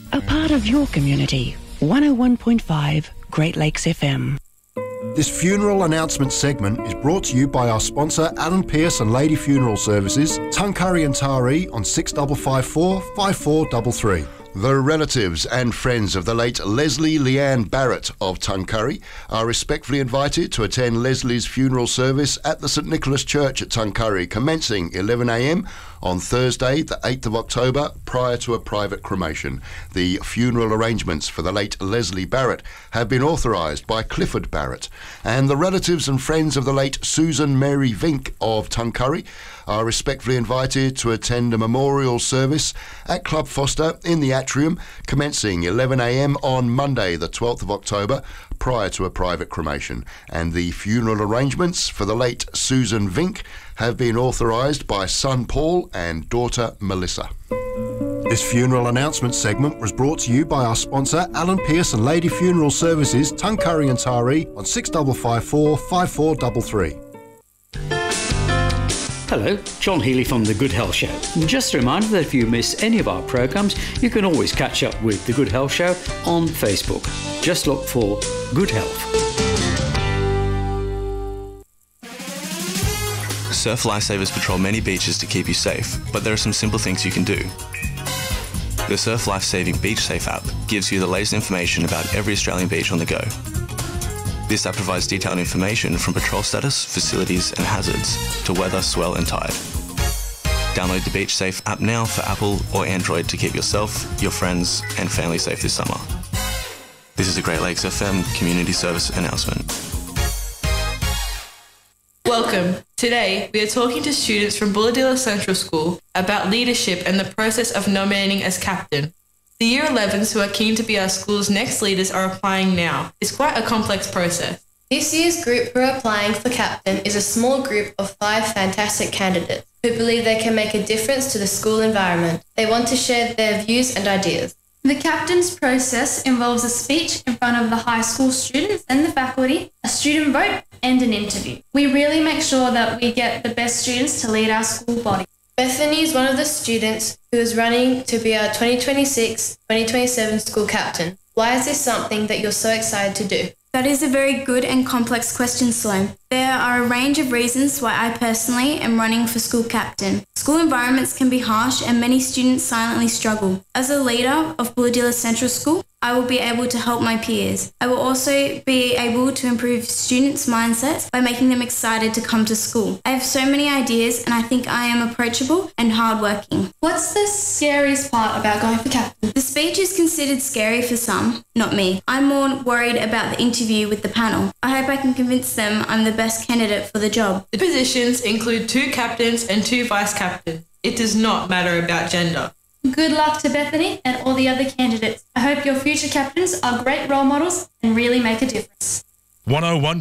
A part of your community. 101.5 Great Lakes FM. This funeral announcement segment is brought to you by our sponsor Alan Pearce and Lady Funeral Services, Tuncurry and Taree on 6554 5433. The relatives and friends of the late Leslie Leanne Barrett of Tuncurry are respectfully invited to attend Leslie's funeral service at the St Nicholas Church at Tuncurry, commencing 11 a.m. on Thursday, the 8th of October, prior to a private cremation. The funeral arrangements for the late Leslie Barrett have been authorised by Clifford Barrett, and the relatives and friends of the late Susan Mary Vink of Tuncurry are respectfully invited to attend a memorial service at Club Foster in the atrium, commencing 11 a.m. on Monday, the 12th of October, prior to a private cremation. And the funeral arrangements for the late Susan Vink have been authorised by son Paul and daughter Melissa. This funeral announcement segment was brought to you by our sponsor Alan Pearce and Lady Funeral Services, Tuncurry and Taree on 6554 5433. Hello, John Healy from The Good Health Show. Just a reminder that if you miss any of our programs, you can always catch up with The Good Health Show on Facebook. Just look for Good Health. Surf Lifesavers patrol many beaches to keep you safe, but there are some simple things you can do. The Surf Lifesaving Beach Safe app gives you the latest information about every Australian beach on the go. This app provides detailed information from patrol status, facilities and hazards to weather, swell and tide. Download the Beach Safe app now for Apple or Android to keep yourself, your friends and family safe this summer. This is a Great Lakes FM community service announcement. Welcome. Today, we are talking to students from Bulahdelah Central School about leadership and the process of nominating as captain. The Year 11s who are keen to be our school's next leaders are applying now. It's quite a complex process. This year's group who are applying for captain is a small group of 5 fantastic candidates who believe they can make a difference to the school environment. They want to share their views and ideas. The captain's process involves a speech in front of the high school students and the faculty, a student vote and an interview. We really make sure that we get the best students to lead our school body. Bethany is one of the students who is running to be our 2026-2027 school captain. Why is this something that you're so excited to do? That is a very good and complex question, Sloan. There are a range of reasons why I personally am running for school captain. School environments can be harsh and many students silently struggle. As a leader of Bulahdelah Central School, I will be able to help my peers. I will also be able to improve students' mindsets by making them excited to come to school. I have so many ideas and I think I am approachable and hardworking. What's the scariest part about going for captain? The speech is considered scary for some, not me. I'm more worried about the interview with the panel. I hope I can convince them I'm the best candidate for the job. The positions include 2 captains and 2 vice captains. It does not matter about gender. Good luck to Bethany and all the other candidates. I hope your future captains are great role models and really make a difference. 101.5.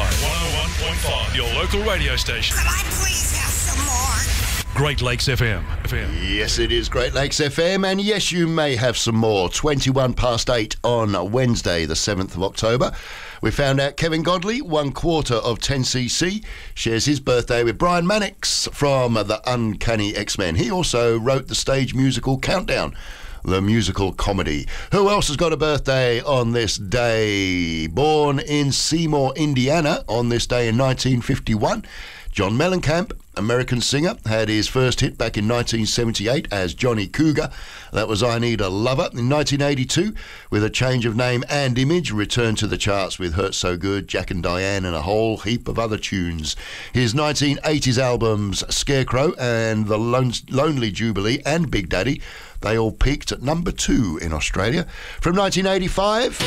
101.5, your local radio station. Could I please have some more? Great Lakes FM. Yes, it is Great Lakes FM, and yes, you may have some more. 21 past 8 on Wednesday, the 7th of October. We found out Kevin Godley, 1/4 of 10cc, shares his birthday with Brian Mannix from the Uncanny X-Men. He also wrote the stage musical Countdown, the musical comedy. Who else has got a birthday on this day? Born in Seymour, Indiana, on this day in 1951, John Mellencamp, American singer, had his first hit back in 1978 as Johnny Cougar. That was I Need a Lover. In 1982, with a change of name and image, returned to the charts with Hurt So Good, Jack and Diane, and a whole heap of other tunes. His 1980s albums Scarecrow and The Lonely Jubilee and Big Daddy, they all peaked at number 2 in Australia. From 1985,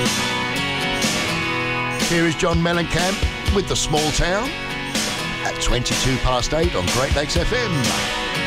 here is John Mellencamp with The Small Town at 22 past 8 on Great Lakes FM.